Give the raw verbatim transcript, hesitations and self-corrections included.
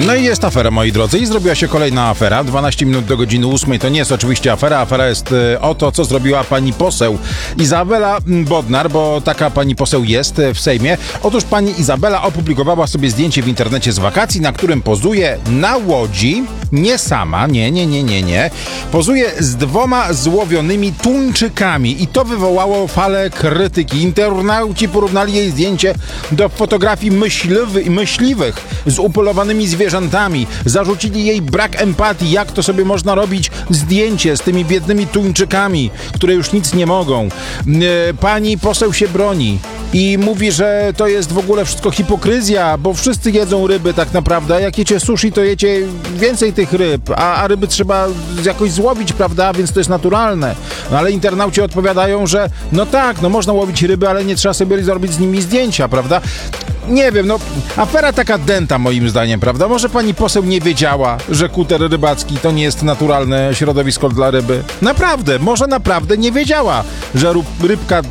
No i jest afera, moi drodzy, i zrobiła się kolejna afera. dwanaście minut do godziny ósmej to nie jest oczywiście afera. Afera jest y, o to, co zrobiła pani poseł Izabela Bodnar, bo taka pani poseł jest w Sejmie. Otóż pani Izabela opublikowała sobie zdjęcie w internecie z wakacji, na którym pozuje na łodzi, nie sama, nie, nie, nie, nie, nie, pozuje z dwoma złowionymi tuńczykami i to wywołało falę krytyki. Internauci porównali jej zdjęcie do fotografii myśliwy, myśliwych z upolowanymi zwierzętami. Zarzucili jej brak empatii. Jak to sobie można robić zdjęcie z tymi biednymi tuńczykami, które już nic nie mogą. Pani poseł się broni i mówi, że to jest w ogóle wszystko hipokryzja, bo wszyscy jedzą ryby tak naprawdę. A jak jecie sushi, to jecie więcej tych ryb, a, a ryby trzeba jakoś złowić, prawda? Więc to jest naturalne. No ale internauci odpowiadają, że no tak, no można łowić ryby, ale nie trzeba sobie zrobić z nimi zdjęcia, prawda? Nie wiem, no afera taka dęta moim zdaniem, prawda? Może pani poseł nie wiedziała, że kuter rybacki to nie jest naturalne środowisko dla ryby. Naprawdę, może naprawdę nie wiedziała, że rób, rybka